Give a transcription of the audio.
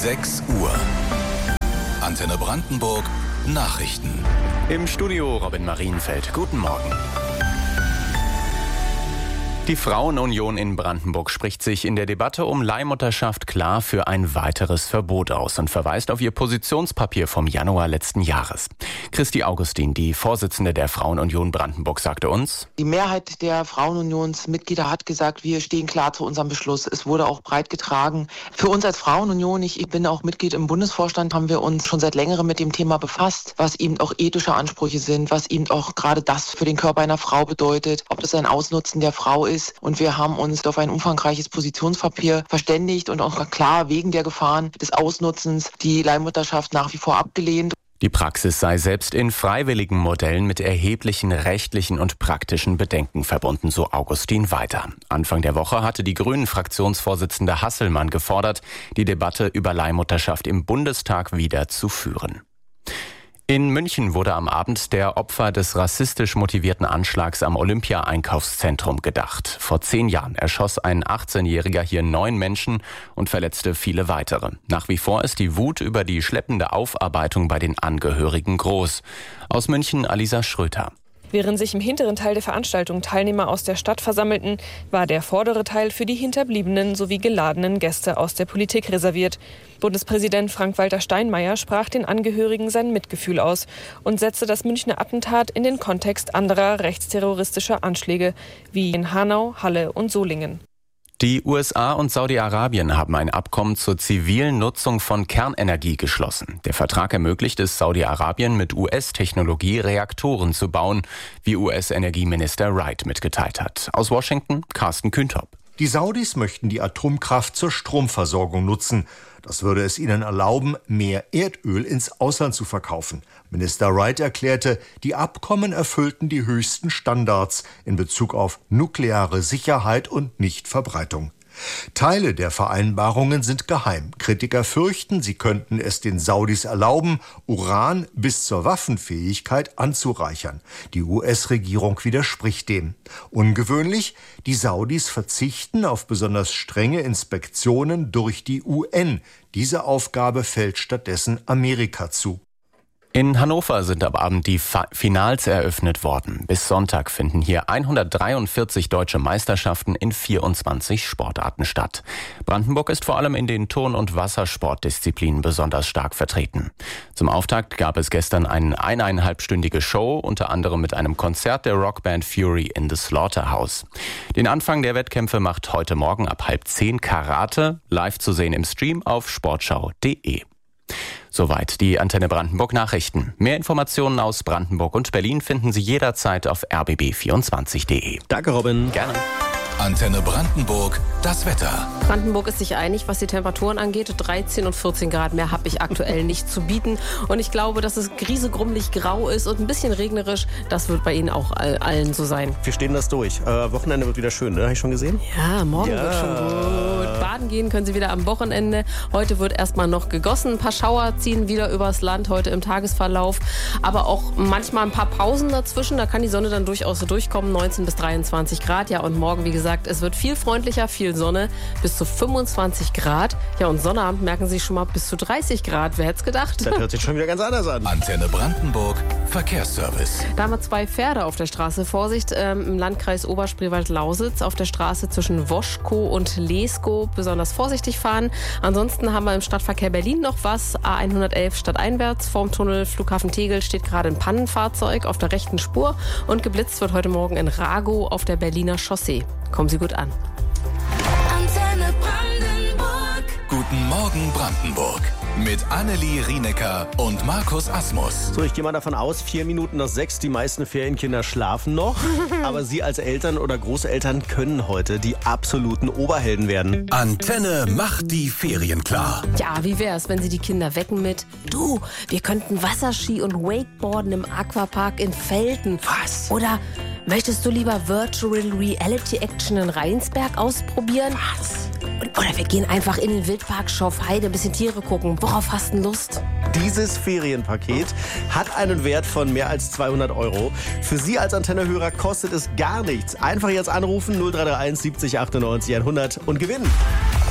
6 Uhr. Antenne Brandenburg Nachrichten. Im Studio Robin Marienfeld. Guten Morgen. Die Frauenunion in Brandenburg spricht sich in der Debatte um Leihmutterschaft klar für ein weiteres Verbot aus und verweist auf ihr Positionspapier vom Januar letzten Jahres. Christi Augustin, die Vorsitzende der Frauenunion Brandenburg, sagte uns: Die Mehrheit der Frauenunionsmitglieder hat gesagt, wir stehen klar zu unserem Beschluss. Es wurde auch breit getragen. Für uns als Frauenunion, ich bin auch Mitglied im Bundesvorstand, haben wir uns schon seit längerem mit dem Thema befasst, was eben auch ethische Ansprüche sind, was eben auch gerade das für den Körper einer Frau bedeutet, ob das ein Ausnutzen der Frau ist. Und wir haben uns auf ein umfangreiches Positionspapier verständigt und auch klar wegen der Gefahren des Ausnutzens die Leihmutterschaft nach wie vor abgelehnt. Die Praxis sei selbst in freiwilligen Modellen mit erheblichen rechtlichen und praktischen Bedenken verbunden, so Augustin weiter. Anfang der Woche hatte die Grünen-Fraktionsvorsitzende Hasselmann gefordert, die Debatte über Leihmutterschaft im Bundestag wieder zu führen. In München wurde am Abend der Opfer des rassistisch motivierten Anschlags am Olympia-Einkaufszentrum gedacht. Vor 10 Jahren erschoss ein 18-Jähriger hier 9 Menschen und verletzte viele weitere. Nach wie vor ist die Wut über die schleppende Aufarbeitung bei den Angehörigen groß. Aus München Alisa Schröter. Während sich im hinteren Teil der Veranstaltung Teilnehmer aus der Stadt versammelten, war der vordere Teil für die Hinterbliebenen sowie geladenen Gäste aus der Politik reserviert. Bundespräsident Frank-Walter Steinmeier sprach den Angehörigen sein Mitgefühl aus und setzte das Münchner Attentat in den Kontext anderer rechtsterroristischer Anschläge wie in Hanau, Halle und Solingen. Die USA und Saudi-Arabien haben ein Abkommen zur zivilen Nutzung von Kernenergie geschlossen. Der Vertrag ermöglicht es Saudi-Arabien mit US-Technologie Reaktoren zu bauen, wie US-Energieminister Wright mitgeteilt hat. Aus Washington Carsten Küntop. Die Saudis möchten die Atomkraft zur Stromversorgung nutzen. Das würde es ihnen erlauben, mehr Erdöl ins Ausland zu verkaufen. Minister Wright erklärte, die Abkommen erfüllten die höchsten Standards in Bezug auf nukleare Sicherheit und Nichtverbreitung. Teile der Vereinbarungen sind geheim. Kritiker fürchten, sie könnten es den Saudis erlauben, Uran bis zur Waffenfähigkeit anzureichern. Die US-Regierung widerspricht dem. Ungewöhnlich, die Saudis verzichten auf besonders strenge Inspektionen durch die UN. Diese Aufgabe fällt stattdessen Amerika zu. In Hannover sind am Abend die Finals eröffnet worden. Bis Sonntag finden hier 143 deutsche Meisterschaften in 24 Sportarten statt. Brandenburg ist vor allem in den Turn- und Wassersportdisziplinen besonders stark vertreten. Zum Auftakt gab es gestern eine 1,5-stündige Show, unter anderem mit einem Konzert der Rockband Fury in the Slaughterhouse. Den Anfang der Wettkämpfe macht heute Morgen ab 9:30 Karate, live zu sehen im Stream auf sportschau.de. Soweit die Antenne Brandenburg Nachrichten. Mehr Informationen aus Brandenburg und Berlin finden Sie jederzeit auf rbb24.de. Danke, Robin. Gerne. Antenne Brandenburg, das Wetter. Brandenburg ist sich einig, was die Temperaturen angeht. 13 und 14 Grad mehr habe ich aktuell nicht zu bieten. Und ich glaube, dass es griesegrummelig grau ist und ein bisschen regnerisch. Das wird bei Ihnen auch allen so sein. Wir stehen das durch. Wochenende wird wieder schön, ne? Habe ich schon gesehen? Ja, morgen wird schon gut. Baden gehen können Sie wieder am Wochenende. Heute wird erstmal noch gegossen. Ein paar Schauer ziehen wieder übers Land heute im Tagesverlauf. Aber auch manchmal ein paar Pausen dazwischen. Da kann die Sonne dann durchaus so durchkommen. 19 bis 23 Grad. Ja, und morgen, wie gesagt, es wird viel freundlicher, viel Sonne, bis zu 25 Grad. Ja, und Sonnabend merken Sie schon mal bis zu 30 Grad. Wer hätte es gedacht? Das hört sich schon wieder ganz anders an. Antenne Brandenburg, Verkehrsservice. Da haben wir 2 Pferde auf der Straße. Vorsicht, im Landkreis Oberspreewald-Lausitz auf der Straße zwischen Woschkow und Leeskow besonders vorsichtig fahren. Ansonsten haben wir im Stadtverkehr Berlin noch was. A111 stadteinwärts vorm Tunnel Flughafen Tegel steht gerade ein Pannenfahrzeug auf der rechten Spur und geblitzt wird heute Morgen in Ragow auf der Berliner Chaussee. Kommen Sie gut an. Antenne Brandenburg. Guten Morgen Brandenburg. Mit Annelie Rienecker und Markus Asmus. So, ich gehe mal davon aus, 4 Minuten nach 6, die meisten Ferienkinder schlafen noch. Aber Sie als Eltern oder Großeltern können heute die absoluten Oberhelden werden. Antenne macht die Ferien klar. Ja, wie wär's, wenn Sie die Kinder wecken mit: Du, wir könnten Wasserski und Wakeboarden im Aquapark in Velten. Was? Oder möchtest du lieber Virtual Reality Action in Rheinsberg ausprobieren? Was? Oder wir gehen einfach in den Wildpark Schorfheide, ein bisschen Tiere gucken. Worauf hast du Lust? Dieses Ferienpaket hat einen Wert von mehr als 200 €. Für Sie als Antennehörer kostet es gar nichts. Einfach jetzt anrufen 0331 70 98 100 und gewinnen.